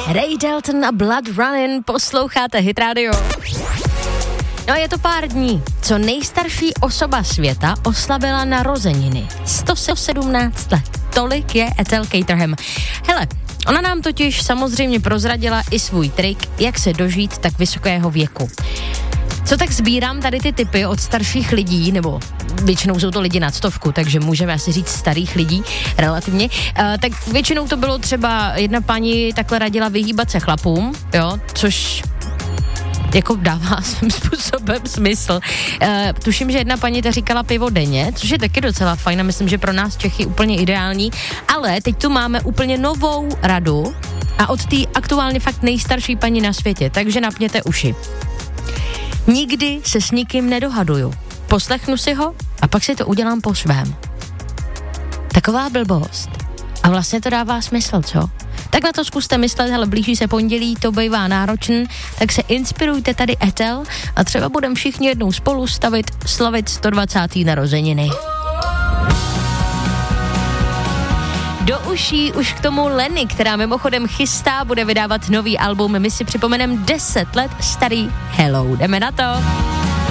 Ray Dalton a Blood Running, posloucháte Hit Radio. No a je to pár dní, co nejstarší osoba světa oslavila narozeniny. 117 let. Tolik je Ethel Caterham. Hele, ona nám totiž samozřejmě prozradila i svůj trik, jak se dožít tak vysokého věku. Co tak sbírám tady ty tipy od starších lidí, nebo většinou jsou to lidi nad 100, takže můžeme asi říct starých lidí relativně, tak většinou to bylo třeba, jedna paní takhle radila vyhýbat se chlapům, jo, což jako dává svým způsobem smysl. Tuším, že jedna paní ta říkala pivo denně, což je taky docela fajn a myslím, že pro nás Čechy úplně ideální, ale teď tu máme úplně novou radu a od té aktuálně fakt nejstarší paní na světě, takže napněte uši. Nikdy se s nikým nedohaduju. Poslechnu si ho a pak si to udělám po svém. Taková blbost. A vlastně to dává smysl, co? Tak na to zkuste myslet, hele, blíží se pondělí, to bývá náročný, tak se inspirujte tady Ethel a třeba budeme všichni jednou spolu slavit 120. narozeniny. Do uší už k tomu Lenny, která mimochodem chystá, bude vydávat nový album. My si připomeneme 10 let starý Hello. Jdeme na to.